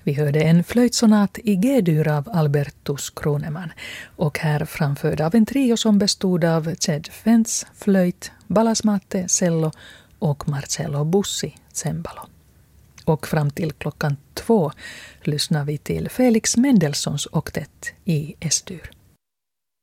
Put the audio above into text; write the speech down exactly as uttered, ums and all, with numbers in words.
Vi hörde en flöjtsonat i G-dur av Albertus Kroneman och här framförd av en trio som bestod av Ched Fentz, flöjt, Balasmate, cello och Marcello Bussi, cembalo. Och fram till klockan två lyssnar vi till Felix Mendelssohns oktett i S-dur.